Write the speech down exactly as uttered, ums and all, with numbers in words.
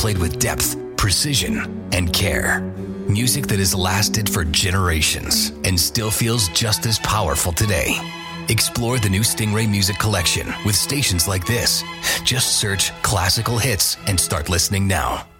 played with depth, precision, and care. Music that has lasted for generations and still feels just as powerful today. Explore the new Stingray Music Collection with stations like this. Just search classical hits and start listening now.